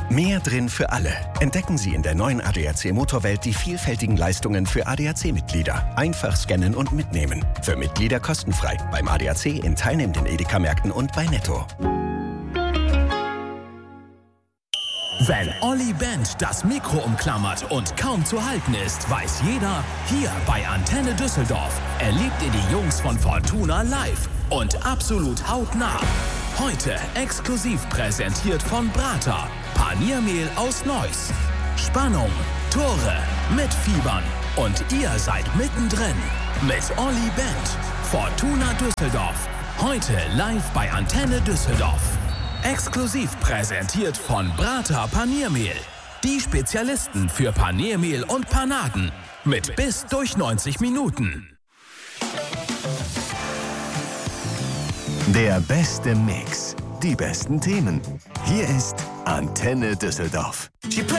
Mehr drin für alle. Entdecken Sie in der neuen ADAC Motorwelt die vielfältigen Leistungen für ADAC-Mitglieder. Einfach scannen und mitnehmen. Für Mitglieder kostenfrei. Beim ADAC in teilnehmenden Edeka-Märkten und bei Netto. Wenn Olli Bent das Mikro umklammert und kaum zu halten ist, weiß jeder, hier bei Antenne Düsseldorf erlebt ihr die Jungs von Fortuna live und absolut hautnah. Heute exklusiv präsentiert von Brata, Paniermehl aus Neuss. Spannung, Tore, mitfiebern und ihr seid mittendrin mit Olli Bent. Fortuna Düsseldorf, heute live bei Antenne Düsseldorf. Exklusiv präsentiert von Brata Paniermehl. Die Spezialisten für Paniermehl und Panaden. Mit bis durch 90 Minuten. Der beste Mix. Die besten Themen. Hier ist Antenne Düsseldorf.